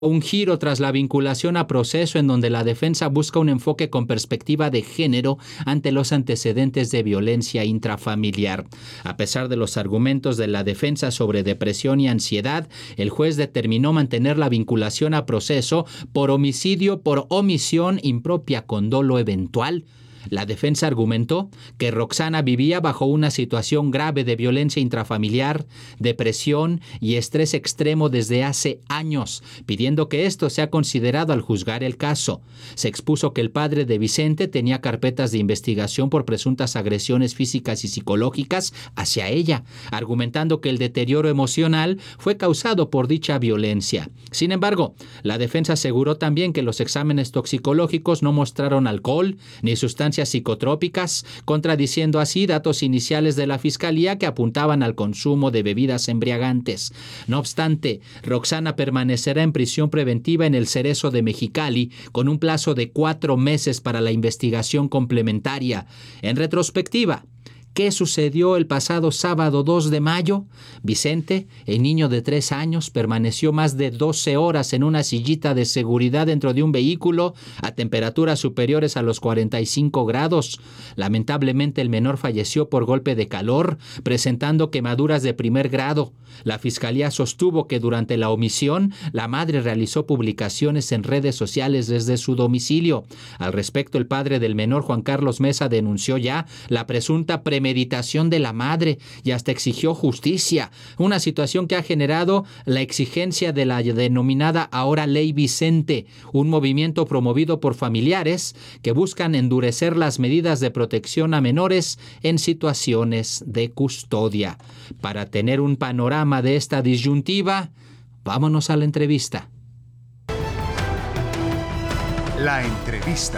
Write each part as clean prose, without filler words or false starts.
un giro tras la vinculación a proceso en donde la defensa busca un enfoque con perspectiva de género ante los antecedentes de violencia intrafamiliar. A pesar de los argumentos de la defensa sobre depresión y ansiedad, el juez determinó mantener la vinculación a proceso por homicidio por omisión impropia con dolo eventual. La defensa argumentó que Roxana vivía bajo una situación grave de violencia intrafamiliar, depresión y estrés extremo desde hace años, pidiendo que esto sea considerado al juzgar el caso. Se expuso que el padre de Vicente tenía carpetas de investigación por presuntas agresiones físicas y psicológicas hacia ella, argumentando que el deterioro emocional fue causado por dicha violencia. Sin embargo, la defensa aseguró también que los exámenes toxicológicos no mostraron alcohol ni sustancias psicotrópicas, contradiciendo así datos iniciales de la Fiscalía que apuntaban al consumo de bebidas embriagantes. No obstante, Roxana permanecerá en prisión preventiva en el Cerezo de Mexicali con un plazo de 4 meses para la investigación complementaria. En retrospectiva, ¿qué sucedió el pasado sábado 2 de mayo? Vicente, el niño de 3 años, permaneció más de 12 horas en una sillita de seguridad dentro de un vehículo a temperaturas superiores a los 45 grados. Lamentablemente, el menor falleció por golpe de calor, presentando quemaduras de primer grado. La Fiscalía sostuvo que durante la omisión, la madre realizó publicaciones en redes sociales desde su domicilio. Al respecto, el padre del menor, Juan Carlos Mesa, denunció ya la presunta premeditación de la madre y hasta exigió justicia, una situación que ha generado la exigencia de la denominada ahora Ley Vicente, un movimiento promovido por familiares que buscan endurecer las medidas de protección a menores en situaciones de custodia. Para tener un panorama de esta disyuntiva, vámonos a la entrevista. La entrevista.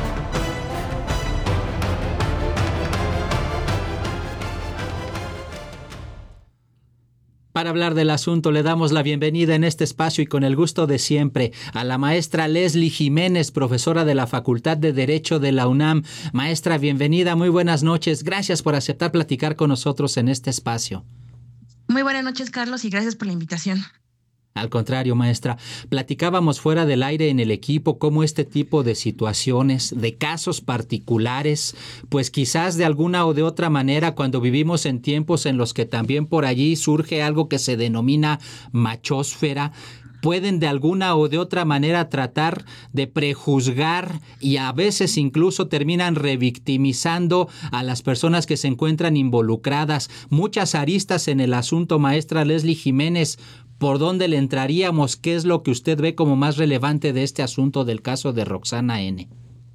Para hablar del asunto, le damos la bienvenida en este espacio y con el gusto de siempre a la maestra Leslie Jiménez, profesora de la Facultad de Derecho de la UNAM. Maestra, bienvenida, muy buenas noches. Gracias por aceptar platicar con nosotros en este espacio. Muy buenas noches, Carlos, y gracias por la invitación. Al contrario, maestra, platicábamos fuera del aire en el equipo cómo este tipo de situaciones, de casos particulares, pues quizás de alguna o de otra manera, cuando vivimos en tiempos en los que también por allí surge algo que se denomina machósfera, pueden de alguna o de otra manera tratar de prejuzgar y a veces incluso terminan revictimizando a las personas que se encuentran involucradas. Muchas aristas en el asunto, maestra Leslie Jiménez. ¿Por dónde le entraríamos? ¿Qué es lo que usted ve como más relevante de este asunto del caso de Roxana N.?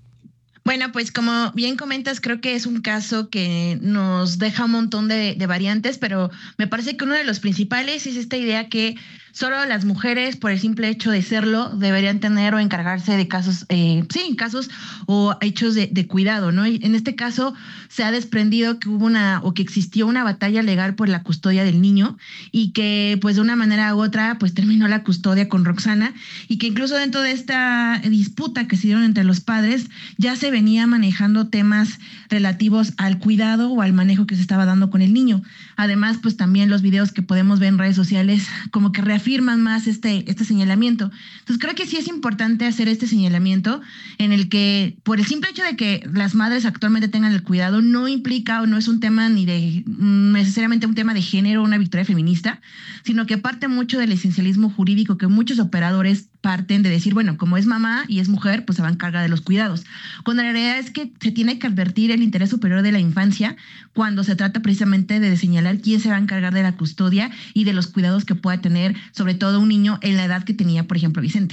Bueno, pues como bien comentas, creo que es un caso que nos deja un montón de variantes, pero me parece que uno de los principales es esta idea que solo las mujeres, por el simple hecho de serlo, deberían tener o encargarse de casos, casos o hechos de cuidado, ¿no? Y en este caso se ha desprendido que hubo que existió una batalla legal por la custodia del niño y que pues de una manera u otra pues terminó la custodia con Roxana y que incluso dentro de esta disputa que se dieron entre los padres ya se venía manejando temas relativos al cuidado o al manejo que se estaba dando con el niño. Además, pues también los videos que podemos ver en redes sociales como que reafirman más este señalamiento. Entonces creo que sí es importante hacer este señalamiento en el que por el simple hecho de que las madres actualmente tengan el cuidado no implica o no es un tema ni de necesariamente un tema de género o una victoria feminista, sino que parte mucho del esencialismo jurídico que muchos operadores parten de decir, bueno, como es mamá y es mujer, pues se va a encargar de los cuidados. Cuando la realidad es que se tiene que advertir el interés superior de la infancia cuando se trata precisamente de señalar quién se va a encargar de la custodia y de los cuidados que pueda tener, sobre todo un niño en la edad que tenía, por ejemplo, Vicente.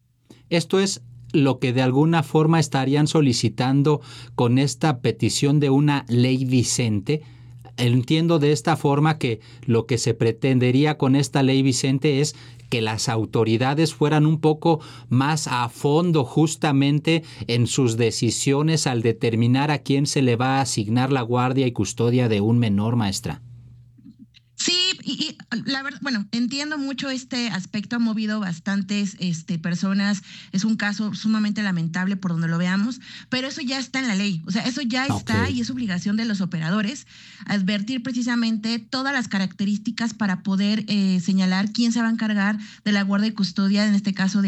Esto es lo que de alguna forma estarían solicitando con esta petición de una ley Vicente. Entiendo de esta forma que lo que se pretendería con esta ley Vicente es que las autoridades fueran un poco más a fondo justamente en sus decisiones al determinar a quién se le va a asignar la guardia y custodia de un menor, maestra. Sí, y la verdad, bueno, entiendo mucho este aspecto, ha movido bastantes personas, es un caso sumamente lamentable por donde lo veamos, pero eso ya está en la ley, o sea, eso ya Ok. está y es obligación de los operadores advertir precisamente todas las características para poder señalar quién se va a encargar de la guardia y custodia, en este caso